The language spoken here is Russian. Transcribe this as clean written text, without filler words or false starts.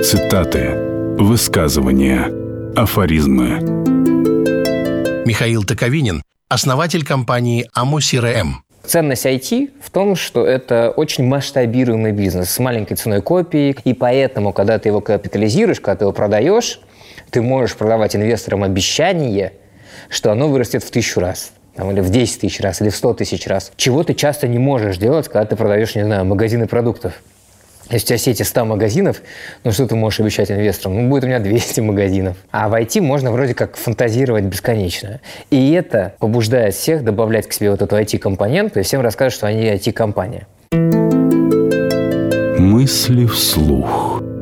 Цитаты, высказывания, афоризмы. Михаил Токовинин, основатель компании Amo-CRM. Ценность IT в том, что это очень масштабируемый бизнес с маленькой ценой копии, и поэтому, когда ты его капитализируешь, когда ты его продаешь, ты можешь продавать инвесторам обещание, что оно вырастет в 1000 раз, или в 10 тысяч раз, или в 100 тысяч раз. Чего ты часто не можешь делать, когда ты продаешь, не знаю, магазины продуктов. Если у тебя сети 100 магазинов, ну что ты можешь обещать инвесторам? Ну, будет у меня 200 магазинов. А в IT можно вроде как фантазировать бесконечно. И это побуждает всех добавлять к себе вот эту IT-компоненту и всем рассказывать, что они IT-компания. Мысли вслух.